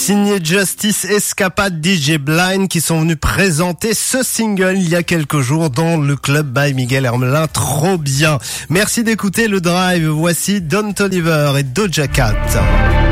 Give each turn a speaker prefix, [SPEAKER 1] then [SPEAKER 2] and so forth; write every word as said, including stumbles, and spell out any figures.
[SPEAKER 1] Signé Justice, Escapade, D J Blind qui sont venus présenter ce single il y a quelques jours dans le club by Miguel Hermelin. Trop bien. Merci d'écouter le Drive. Voici Don Toliver et Doja Cat.